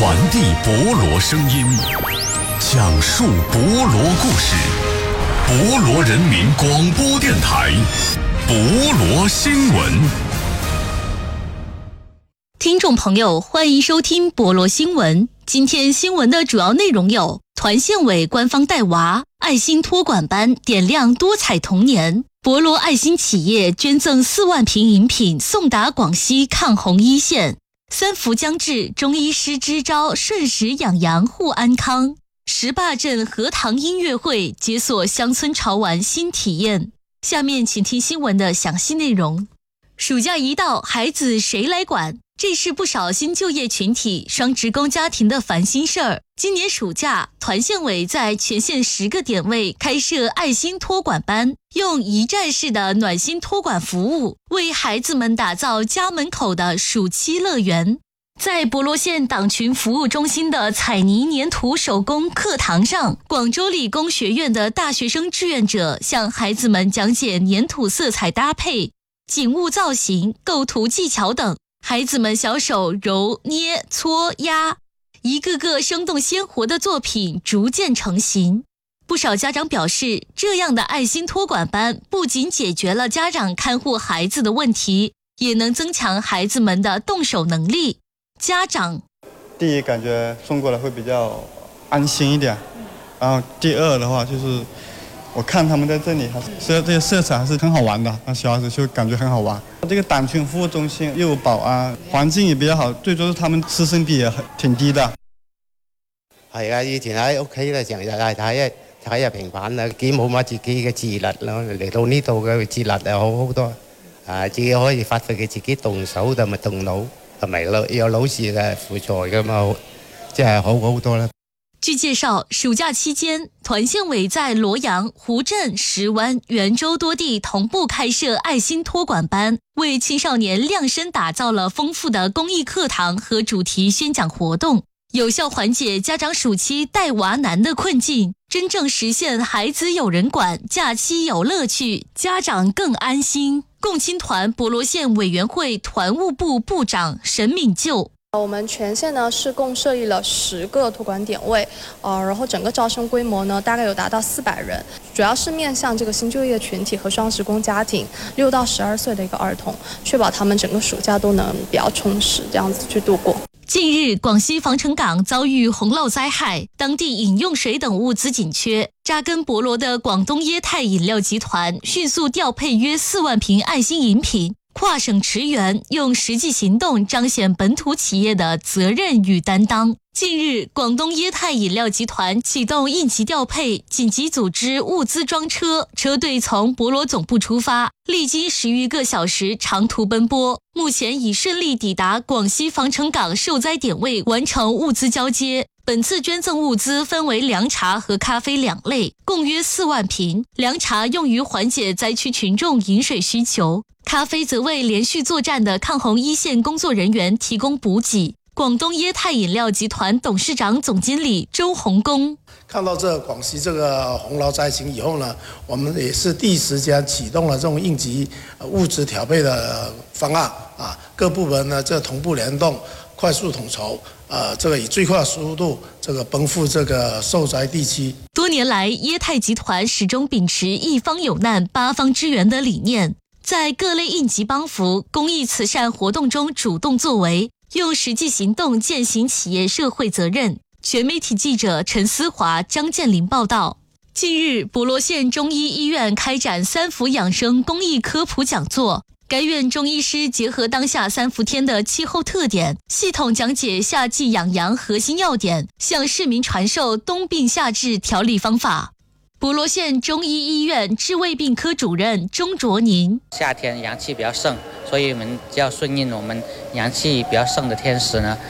传递博罗声音，讲述博罗故事。博罗人民广播电台，博罗新闻。 听众朋友，欢迎收听博罗新闻。今天新闻的主要内容有：团县委官方带娃，爱心托管班点亮多彩童年；博罗爱心企业捐赠4万瓶饮品送达广西抗洪一线；三伏将至，中医师支招顺时养阳护安康；石坝镇荷塘音乐会解锁乡村潮玩新体验。下面请听新闻的详细内容。暑假一到，孩子谁来管？这是不少新就业群体、双职工家庭的烦心事儿。今年暑假，团县委在全县10个点位开设爱心托管班，用一站式的暖心托管服务，为孩子们打造家门口的暑期乐园。在博罗县党群服务中心的彩泥粘土手工课堂上，广州理工学院的大学生志愿者向孩子们讲解粘土色彩搭配、景物造型、构图技巧等。孩子们小手揉捏搓压，一个个生动鲜活的作品逐渐成型。不少家长表示，这样的爱心托管班不仅解决了家长看护孩子的问题，也能增强孩子们的动手能力。家长第一感觉送过来会比较安心一点，然后第二的话就是我看他们在这里这些色彩还是很好玩的，那小孩子就感觉很好玩。这个党群服务中心又有保安，環境也比較好，最主要是他們師生比也挺低的。 係啊，以前喺屋企咧成日係睇下平板啊，幾冇乜自己嘅自律咯。嚟到呢度嘅自律就好好多，自己可以發揮佢自己動手同埋動腦，同埋有老師嘅輔助㗎嘛，即係好好多啦。 据介绍，暑假期间，团县委在罗阳、湖镇、石湾、袁州多地同步开设爱心托管班，为青少年量身打造了丰富的公益课堂和主题宣讲活动，有效缓解家长暑期带娃难的困境，真正实现孩子有人管，假期有乐趣，家长更安心。共青团博罗县委员会团务部部长沈敏就。 我们全县呢是共设立了10个托管点位，然后整个招生规模呢大概有达到400人，主要是面向这个新就业群体和双职工家庭，6到12岁的一个儿童，确保他们整个暑假都能比较充实，这样子去度过。 近日，广西防城港遭遇洪涝灾害，当地饮用水等物资紧缺。扎根博罗的广东椰泰饮料集团迅速调配约4万瓶爱心饮品，跨省驰援，用实际行动彰显本土企业的责任与担当。近日，广东椰泰饮料集团启动应急调配，紧急组织物资装车，车队从博罗总部出发，历经10余个小时长途奔波，目前已顺利抵达广西防城港受灾点位，完成物资交接。本次捐赠物资分为凉茶和咖啡2类，共约4万瓶。凉茶用于缓解灾区群众饮水需求，咖啡则为连续作战的抗洪一线工作人员提供补给。广东椰泰饮料集团董事长总经理周洪功看到这广西这个洪涝灾情以后呢，我们也是第一时间启动了这种应急物资调配的方案啊，各部门呢这同步联动，快速统筹，这个以最快的速度这个奔赴这个受灾地区。 多年来，椰泰集团始终秉持一方有难八方支援的理念，在各类应急帮扶、公益慈善活动中主动作为，用实际行动践行企业社会责任。全媒体记者陈思华、张建林报道。近日，博罗县中医医院开展三伏养生公益科普讲座，该院中医师结合当下3伏天的气候特点，系统讲解夏季养阳核心要点，向市民传授冬病夏治调理方法。博罗县中医医院治胃病科主任钟卓宁： 夏天阳气比较盛，所以我们就要顺应我们阳气比较盛的天时呢，